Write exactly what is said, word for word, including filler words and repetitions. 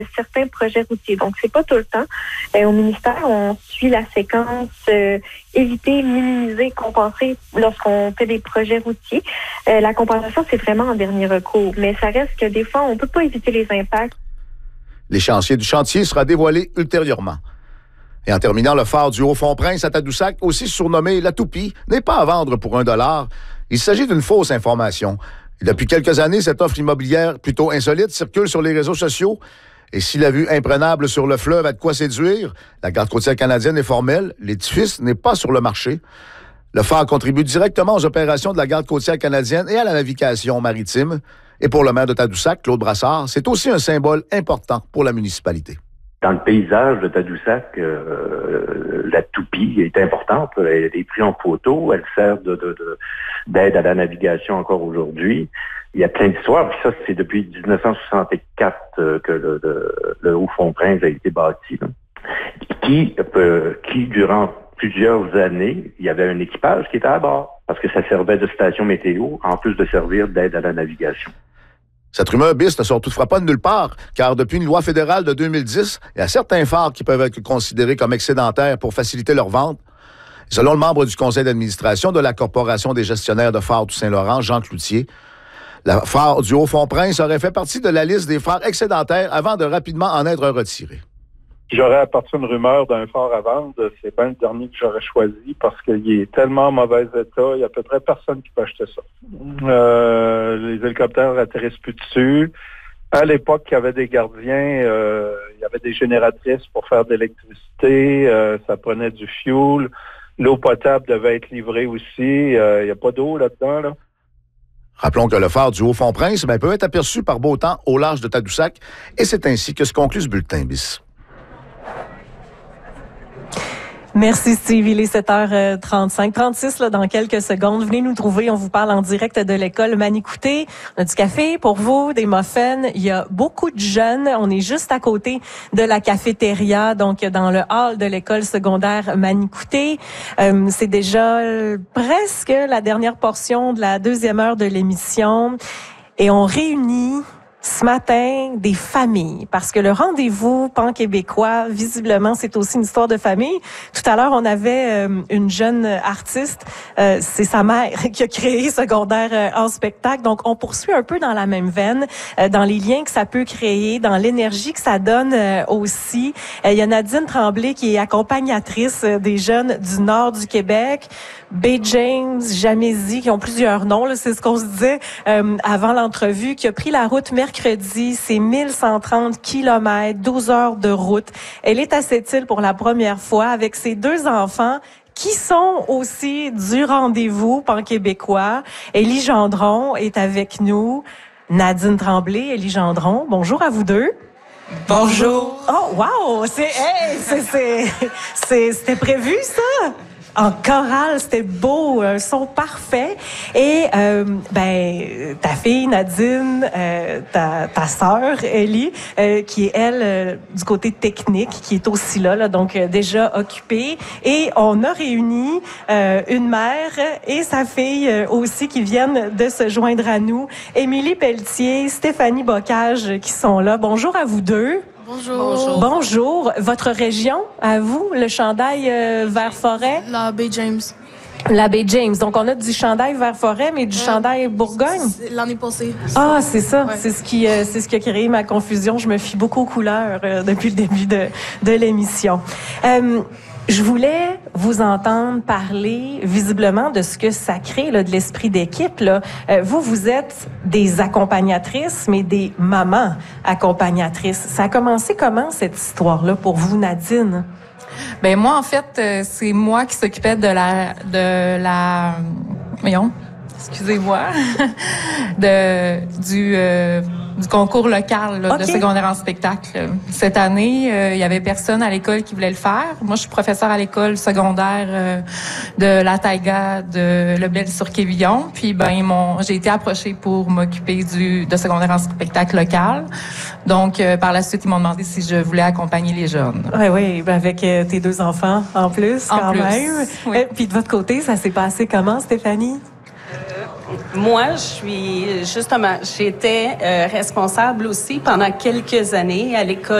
certains projets routiers. Donc, c'est pas tout le temps. Euh, au ministère, on suit la séquence euh, éviter, minimiser, compenser lorsqu'on fait des projets routiers. Euh, la compensation, c'est vraiment en dernier recours. Mais ça reste que des fois, on peut pas éviter les impacts. L'échéancier du chantier sera dévoilé ultérieurement. Et en terminant, le phare du Haut-Fond-Prince à Tadoussac, aussi surnommé La Toupie, n'est pas à vendre pour un dollar. Il s'agit d'une fausse information. Et depuis quelques années, cette offre immobilière plutôt insolite circule sur les réseaux sociaux. Et si la vue imprenable sur le fleuve a de quoi séduire, la garde côtière canadienne est formelle, l'édifice n'est pas sur le marché. Le phare contribue directement aux opérations de la garde côtière canadienne et à la navigation maritime. Et pour le maire de Tadoussac, Claude Brassard, c'est aussi un symbole important pour la municipalité. Dans le paysage de Tadoussac, euh, la toupie est importante. Elle est prise en photo. Elle sert de, de, de, d'aide à la navigation encore aujourd'hui. Il y a plein d'histoires. Puis ça, c'est depuis dix-neuf cent soixante-quatre que le, le, le Haut-Fond-Prince a été bâti. Là. Qui, euh, qui, durant plusieurs années, il y avait un équipage qui était à bord. Parce que ça servait de station météo, en plus de servir d'aide à la navigation. Cette rumeur bis ne sort toutefois pas de nulle part, car depuis une loi fédérale de deux mille dix, il y a certains phares qui peuvent être considérés comme excédentaires pour faciliter leur vente. Selon le membre du conseil d'administration de la Corporation des gestionnaires de phares du Saint-Laurent, Jean Cloutier, le phare du Haut-Fond-Prince aurait fait partie de la liste des phares excédentaires avant de rapidement en être retiré. Si j'aurais apporté une rumeur d'un phare à vendre, c'est bien le dernier que j'aurais choisi parce qu'il est tellement en mauvais état, il y a à peu près personne qui peut acheter ça. Euh, les hélicoptères atterrissent plus dessus. À l'époque, il y avait des gardiens, euh, il y avait des génératrices pour faire de l'électricité, euh, ça prenait du fuel. L'eau potable devait être livrée aussi. Euh, il n'y a pas d'eau là-dedans, là. Rappelons que le phare du Haut-Fond-Prince ben, peut être aperçu par beau temps au large de Tadoussac, et c'est ainsi que se conclut ce bulletin bis. Merci Steve, il est sept heures trente-cinq, trente-six là, dans quelques secondes. Venez nous trouver, on vous parle en direct de l'école Manicouté. On a du café pour vous, des muffins. Il y a beaucoup de jeunes. On est juste à côté de la cafétéria, donc dans le hall de l'école secondaire Manicouté. Euh, c'est déjà presque la dernière portion de la deuxième heure de l'émission. Et on réunit ce matin des familles, parce que le rendez-vous pan-québécois, visiblement, c'est aussi une histoire de famille. Tout à l'heure, on avait euh, une jeune artiste, euh, c'est sa mère qui a créé Secondaire euh, en spectacle. Donc, on poursuit un peu dans la même veine, euh, dans les liens que ça peut créer, dans l'énergie que ça donne euh, aussi. Euh, il y a Nadine Tremblay qui est accompagnatrice euh, des jeunes du nord du Québec. Bay James, Jamésie, qui ont plusieurs noms, là, c'est ce qu'on se disait euh, avant l'entrevue, qui a pris la route mercredi, c'est mille cent trente kilomètres, douze heures de route. Elle est à cette île pour la première fois avec ses deux enfants qui sont aussi du rendez-vous pan-québécois. Élie Gendron est avec nous. Nadine Tremblay, Élie Gendron, bonjour à vous deux. Bonjour. Oh, wow! C'est, hey, c'est, c'est, c'est, c'était prévu, ça? En chorale, c'était beau, un son parfait. Et euh, ben ta fille Nadine, euh, ta ta sœur Ellie, euh, qui est elle euh, du côté technique, qui est aussi là, là donc euh, déjà occupée. Et on a réuni euh, une mère et sa fille euh, aussi qui viennent de se joindre à nous. Émilie Pelletier, Stéphanie Bocage qui sont là. Bonjour à vous deux. Bonjour. Bonjour. Bonjour. Votre région, à vous, le chandail euh, vert forêt? La Bay James. La Bay James. Donc, on a du chandail vert forêt, mais du euh, chandail Bourgogne? L'année passée. Ah, c'est ça. Ouais. C'est ce qui, euh, c'est ce qui a créé ma confusion. Je me fie beaucoup aux couleurs euh, depuis le début de, de l'émission. Euh, Je voulais vous entendre parler visiblement de ce que ça crée, là, de l'esprit d'équipe. Là. Euh, vous, vous êtes des accompagnatrices, mais des mamans accompagnatrices. Ça a commencé comment, cette histoire-là, pour vous, Nadine? Ben moi, en fait, euh, c'est moi qui s'occupais de la... de la... Voyons, excusez-moi. de du... Euh, du concours local là, okay. de secondaire en spectacle. Cette année, euh, il y avait personne à l'école qui voulait le faire. Moi, je suis professeure à l'école secondaire euh, de la Taïga de Lebel-sur-Quévillon. Puis, ben, ils m'ont, j'ai été approchée pour m'occuper du de secondaire en spectacle local. Donc, euh, par la suite, ils m'ont demandé si je voulais accompagner les jeunes. Oui, oui, ben avec euh, tes deux enfants en plus, en quand plus, même. Oui. Et puis de votre côté, ça s'est passé comment, Stéphanie? Moi, je suis justement, j'étais euh, responsable aussi pendant quelques années à l'école